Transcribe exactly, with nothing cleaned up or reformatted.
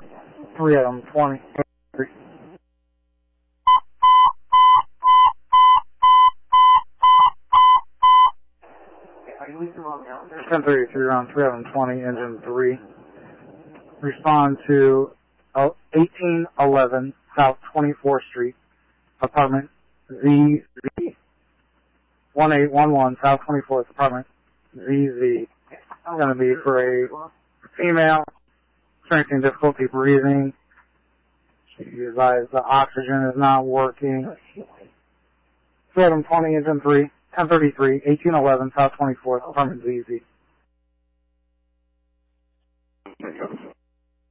three of them, twenty. ten thirty-three, round three of them, twenty, engine three. Respond to eighteen eleven South twenty-fourth Street, apartment Z Z. one eight one one South twenty-fourth, apartment Z Z. I'm going to be for a female, experiencing difficulty breathing. She advised the oxygen is not working. three of them, twenty, engine three, ten thirty-three, eighteen eleven South twenty-fourth, apartment Z Z.